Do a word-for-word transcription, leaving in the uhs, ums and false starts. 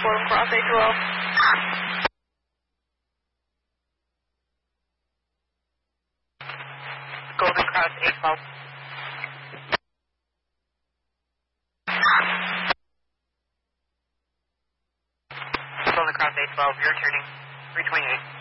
Golden Cross A twelve. Golden Cross A twelve. Golden Cross A twelve, you're turning three twenty-eight.